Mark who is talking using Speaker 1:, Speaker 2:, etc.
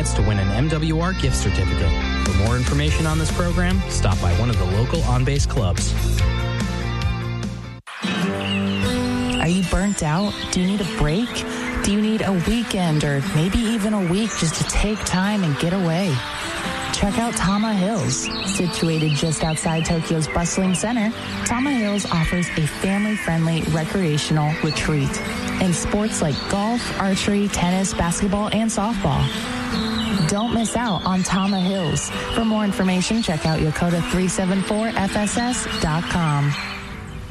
Speaker 1: chance to win an MWR gift certificate. For more information on this program, stop by one of the local on-base clubs.
Speaker 2: Are you burnt out? Do you need a break? Do you need a weekend or maybe even a week just to take time and get away? Check out Tama Hills. Situated just outside Tokyo's bustling center, Tama Hills offers a family-friendly recreational retreat in sports like golf, archery, tennis, basketball, and softball. Don't miss out on Tama Hills. For more information, check out Yokota374FSS.com.